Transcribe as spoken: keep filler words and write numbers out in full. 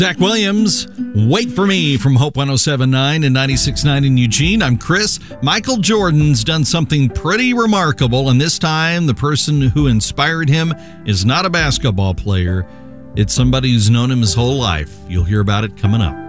Zach Williams, Wait for Me from Hope one oh seven point nine and ninety-six point nine in Eugene. I'm Chris. Michael Jordan's done something pretty remarkable, and this time the person who inspired him is not a basketball player. It's somebody who's known him his whole life. You'll hear about it coming up.